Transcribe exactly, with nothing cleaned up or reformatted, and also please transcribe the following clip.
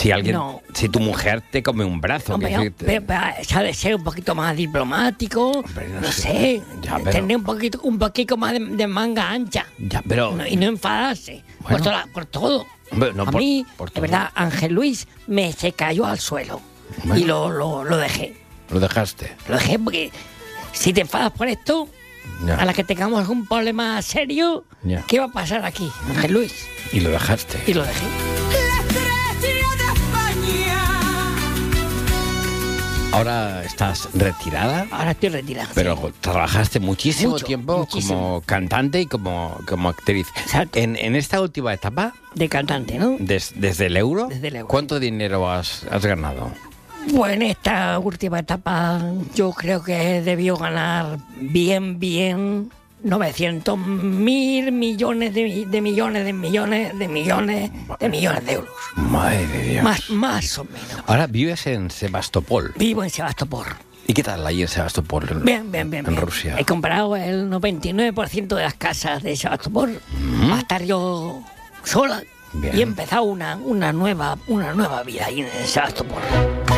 si alguien, No. si tu mujer te come un brazo, Hombre, que no, decirte- pero, pero, sabe ser un poquito más diplomático, Hombre, no no, sé. sé, Ya, pero- tener un poquito, un poquito más de, de manga ancha. Ya, pero... No, y no enfadarse por, Bueno. toda- por todo. Hombre, no, a por- mí, por de todo. verdad, Ángel Luis me se cayó al suelo Bueno. y lo, lo, lo dejé. Lo dejaste. Lo dejé porque si te enfadas por esto, Ya. a la que tengamos algún problema serio, Ya. ¿qué va a pasar aquí, Ángel Luis? Y lo dejaste. Y lo dejé. Ahora estás retirada, Ahora estoy retirado. pero trabajaste muchísimo Mucho, tiempo muchísimo. como cantante y como, como actriz. Exacto. En, en esta última etapa, De cantante, ¿no? des- desde el euro, Desde el euro. ¿cuánto dinero has, has ganado? Pues en esta última etapa yo creo que debió ganar bien, bien novecientos mil millones de, mi- de millones de millones de millones de millones de euros. Madre de Dios. Más, más o menos. Ahora vives en Sebastopol. Vivo en Sebastopol. ¿Y qué tal ahí en Sebastopol? En, Bien, bien, bien. En bien. Rusia. He comprado el noventa y nueve por ciento de las casas de Sebastopol para estar yo sola. Bien. Y he empezado una, una, nueva, una nueva vida ahí en Sebastopol.